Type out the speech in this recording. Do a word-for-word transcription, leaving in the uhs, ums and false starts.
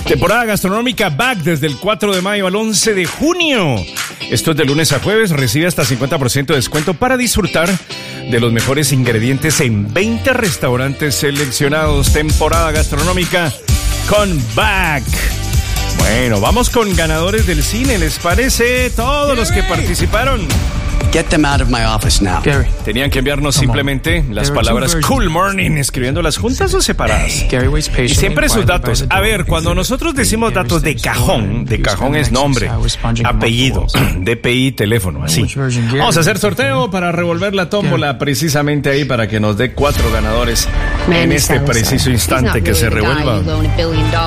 Temporada gastronómica Back desde el cuatro de mayo al once de junio. Esto es de lunes a jueves. Recibe hasta cincuenta por ciento de descuento para disfrutar de los mejores ingredientes en veinte restaurantes seleccionados. Temporada gastronómica con Back. Bueno, vamos con ganadores del cine, ¿les parece? Todos los que participaron. Get them out of my office now. Gary. Tenían que enviarnos simplemente las palabras Cool Morning, escribiéndolas juntas o separadas. Y siempre sus datos. A ver, cuando nosotros decimos datos de cajón, de cajón es nombre, apellido, D P I, teléfono, así. Vamos a hacer sorteo para revolver la tómbola precisamente ahí para que nos dé cuatro ganadores en este preciso instante que se revuelva.